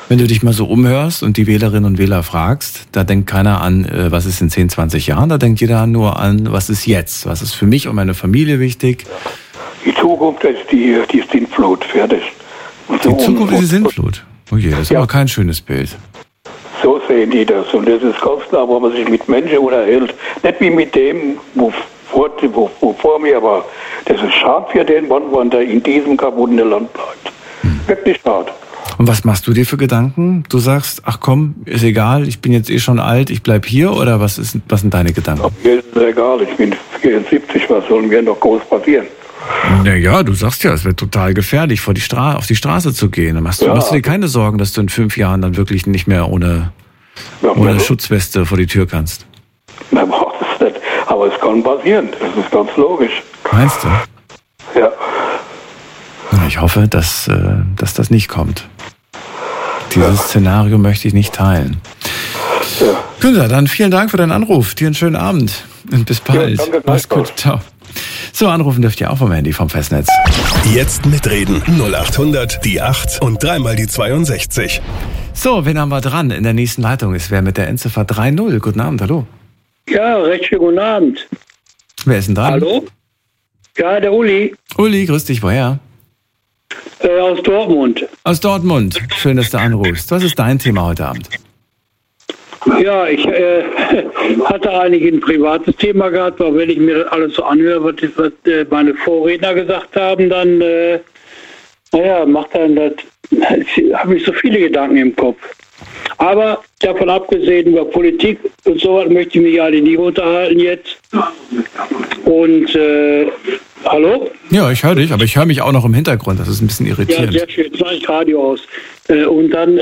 Wenn du dich mal so umhörst und die Wählerinnen und Wähler fragst, da denkt keiner an, was ist in 10, 20 Jahren, da denkt jeder nur an, was ist jetzt, was ist für mich und meine Familie wichtig. Die Zukunft ist die Sintflut, fertig. Die Zukunft ist die Sintflut? Oh je, das ist aber kein schönes Bild. So sehen die das. Und das ist ganz klar, wo man sich mit Menschen unterhält. Nicht wie mit dem, wo vor mir war. Das ist schade für den Mann, wenn der in diesem kaputten Land bleibt. Wirklich schade. Und was machst du dir für Gedanken? Du sagst, ach komm, ist egal, ich bin jetzt eh schon alt, ich bleib hier, oder was sind deine Gedanken? Mir ist es egal, ich bin 74, was soll mir noch groß passieren? Naja, du sagst ja, es wird total gefährlich, auf die Straße zu gehen. Dann machst du dir keine Sorgen, dass du in 5 Jahren dann wirklich nicht mehr ohne Schutzweste vor die Tür kannst. Na, braucht es nicht. Aber es kann passieren, das ist ganz logisch. Meinst du? Ja. Ich hoffe, dass das nicht kommt. Dieses Szenario möchte ich nicht teilen. Ja. Günther, dann vielen Dank für deinen Anruf. Dir einen schönen Abend und bis bald. Ja, danke, mach's gut. Ciao. So, anrufen dürft ihr auch vom Handy, vom Festnetz. Jetzt mitreden. 0800 die 8 und 3 die 62. So, wen haben wir dran? In der nächsten Leitung ist wer mit der Endziffer 30. Guten Abend, hallo. Ja, recht schönen guten Abend. Wer ist denn dran? Hallo? Ja, der Uli. Uli, grüß dich, woher? Aus Dortmund. Aus Dortmund. Schön, dass du anrufst. Was ist dein Thema heute Abend? Ja, ich hatte eigentlich ein privates Thema gehabt, aber wenn ich mir das alles so anhöre, was meine Vorredner gesagt haben, dann, macht dann das, habe ich so viele Gedanken im Kopf. Aber davon abgesehen, über Politik und sowas möchte ich mich alle nie unterhalten jetzt. Und, hallo? Ja, ich höre dich, aber ich höre mich auch noch im Hintergrund. Das ist ein bisschen irritierend. Ja, sehr schön. Jetzt mache ich Radio aus. Und dann,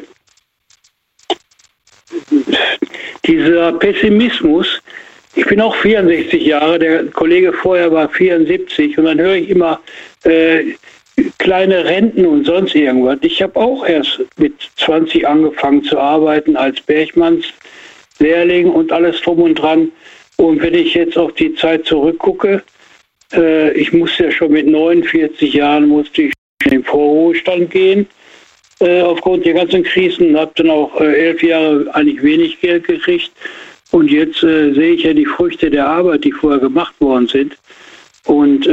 dieser Pessimismus, ich bin auch 64 Jahre, der Kollege vorher war 74 und dann höre ich immer kleine Renten und sonst irgendwas. Ich habe auch erst mit 20 angefangen zu arbeiten als Bergmannslehrling und alles drum und dran. Und wenn ich jetzt auf die Zeit zurückgucke, ich musste ja schon mit 49 Jahren musste ich in den Vorruhestand gehen. Aufgrund der ganzen Krisen, habe dann auch 11 Jahre eigentlich wenig Geld gekriegt und jetzt sehe ich ja die Früchte der Arbeit, die vorher gemacht worden sind und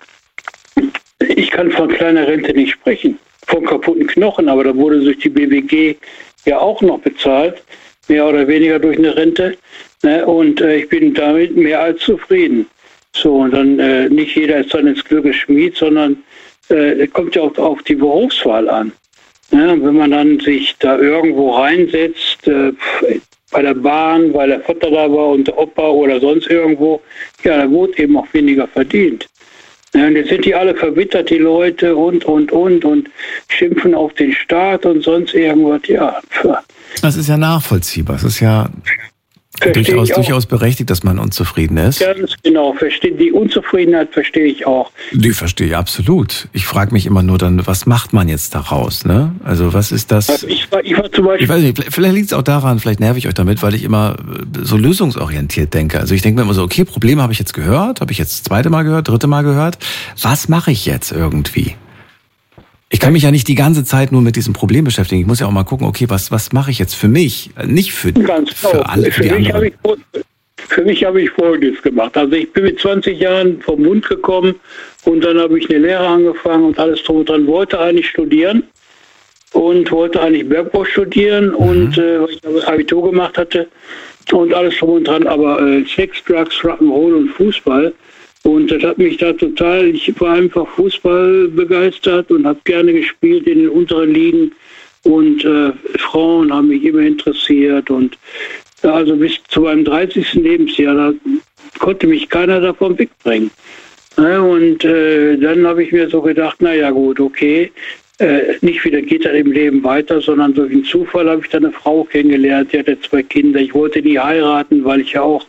ich kann von kleiner Rente nicht sprechen, von kaputten Knochen, aber da wurde durch die BWG ja auch noch bezahlt, mehr oder weniger durch eine Rente, ne? Und ich bin damit mehr als zufrieden. So, und dann nicht jeder ist dann ins Glückes Schmied, sondern kommt ja auch auf die Berufswahl an. Ja, wenn man dann sich da irgendwo reinsetzt, bei der Bahn, weil der Vater da war und der Opa oder sonst irgendwo, ja, da wurde eben auch weniger verdient. Ja, und jetzt sind die alle verbittert, die Leute und schimpfen auf den Staat und sonst irgendwas, ja. Das ist ja nachvollziehbar. Es ist ja durchaus berechtigt, dass man unzufrieden ist. Ganz genau. Die Unzufriedenheit verstehe ich auch. Die verstehe ich absolut. Ich frage mich immer nur dann, was macht man jetzt daraus? Ne? Also was ist das? Ich war zum Beispiel... Ich weiß nicht, vielleicht liegt es auch daran, vielleicht nerv ich euch damit, weil ich immer so lösungsorientiert denke. Also ich denke mir immer so, okay, Probleme habe ich jetzt gehört, habe ich jetzt das 2. Mal gehört, 3. Mal gehört. Was mache ich jetzt irgendwie? Ich kann mich ja nicht die ganze Zeit nur mit diesem Problem beschäftigen. Ich muss ja auch mal gucken, okay, was mache ich jetzt für mich? Nicht für alle, für die anderen. Für mich habe ich Folgendes gemacht. Also ich bin mit 20 Jahren vom Mund gekommen und dann habe ich eine Lehre angefangen und alles drum und dran. Wollte eigentlich studieren und wollte eigentlich Bergbau studieren und weil ich Abitur gemacht hatte und alles drum und dran. Aber Sex, Drugs, Rock'n'Roll und Fußball. Und das hat mich da total, ich war einfach Fußball begeistert und habe gerne gespielt in den unteren Ligen. Und Frauen haben mich immer interessiert. Und also bis zu meinem 30. Lebensjahr, da konnte mich keiner davon wegbringen. Ja, und dann habe ich mir so gedacht, naja gut, okay, nicht wieder geht das im Leben weiter, sondern durch einen Zufall habe ich dann eine Frau kennengelernt, die hatte 2 Kinder. Ich wollte nie heiraten, weil ich ja auch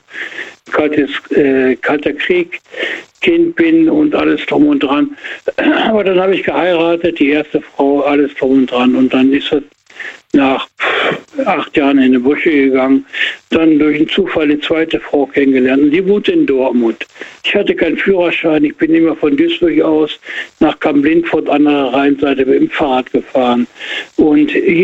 kalter Krieg Kind bin und alles drum und dran. Aber dann habe ich geheiratet, die erste Frau, alles drum und dran. Und dann ist es nach 8 Jahren in die Brüche gegangen, dann durch einen Zufall die zweite Frau kennengelernt. Und die wohnte in Dortmund. Ich hatte keinen Führerschein, ich bin immer von Duisburg aus nach Kamp-Lintfort an der Rheinseite mit dem Fahrrad gefahren. Und